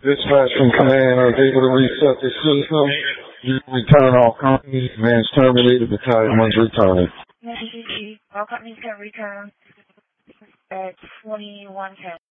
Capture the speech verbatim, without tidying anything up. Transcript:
Dispatch from command are able to reset the system. You return all companies. Man's terminated. Battalion one's returning. All companies can return at twenty-one ten.